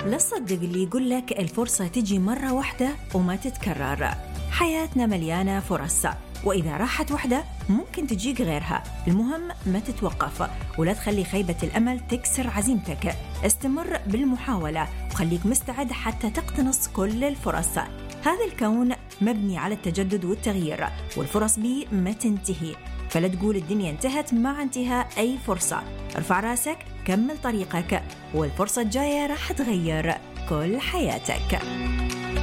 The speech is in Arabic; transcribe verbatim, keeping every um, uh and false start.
لا تصدق اللي يقول لك الفرصة تجي مرة واحدة وما تتكرر. حياتنا مليانة فرص، وإذا راحت واحدة ممكن تجيك غيرها. المهم ما تتوقف ولا تخلي خيبة الأمل تكسر عزيمتك. استمر بالمحاولة وخليك مستعد حتى تقتنص كل الفرص. هذا الكون مبني على التجدد والتغيير، والفرص بيه ما تنتهي. فلا تقول الدنيا انتهت مع انتهاء أي فرصة. ارفع راسك، كمل طريقك، والفرصة الجاية راح تغير كل حياتك.